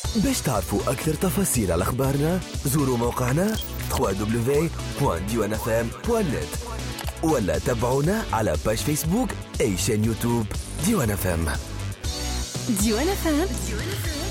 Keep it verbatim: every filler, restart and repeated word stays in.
باش تعرفوا أكثر تفاصيل على أخبارنا زوروا موقعنا دبليو دبليو دبليو دوت ديوان اف ام دوت نت ولا تابعونا على باج فيسبوك أي شان يوتيوب ديوان اف ام. ديوان اف ام